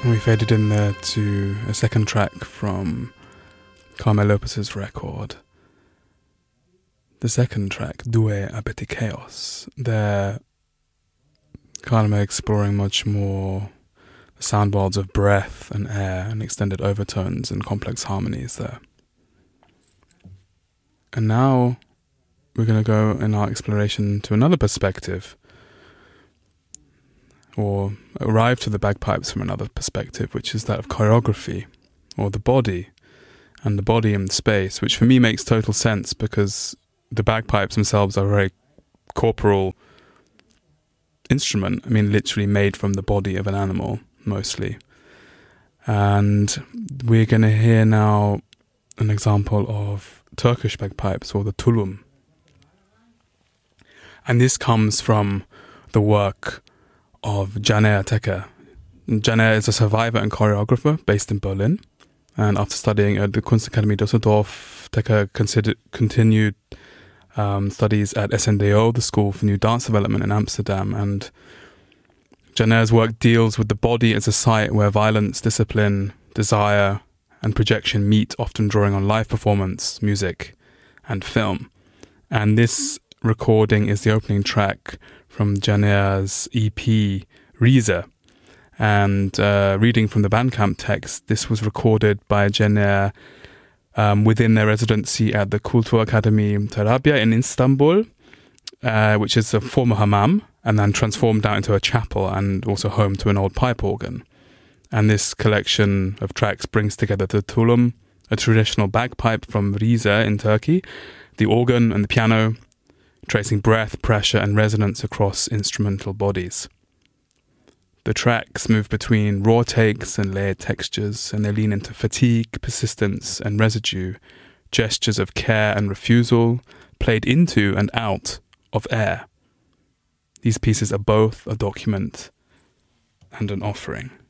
We faded in there to a second track from Carmen Lopez's record. The second track, Due Abeticheos. They're kind of exploring much more the sound worlds of breath and air and extended overtones and complex harmonies there. And now we're going to go in our exploration to another perspective, or arrive to the bagpipes from another perspective, which is that of choreography, or the body, and the body in space, which for me makes total sense because the bagpipes themselves are a very corporal instrument. I mean, literally made from the body of an animal, mostly. And we're going to hear now an example of Turkish bagpipes, or the tulum. And this comes from the work of Caner Teker. Caner is a survivor and choreographer based in Berlin. And after studying at the Kunstakademie Düsseldorf, Teker continued studies at SNDO, the School for New Dance Development in Amsterdam. And Caner's work deals with the body as a site where violence, discipline, desire, and projection meet, often drawing on live performance, music, and film. And this recording is the opening track from Caner's EP, Riese. And reading from the Bandcamp text, this was recorded by Caner within their residency at the Kulturakademie Tarabya in Istanbul, which is a former hammam, and then transformed out into a chapel and also home to an old pipe organ. And this collection of tracks brings together the tulum, a traditional bagpipe from Rize in Turkey, the organ and the piano, tracing breath, pressure and resonance across instrumental bodies. The tracks move between raw takes and layered textures, and they lean into fatigue, persistence and residue, gestures of care and refusal, played into and out of air. These pieces are both a document and an offering.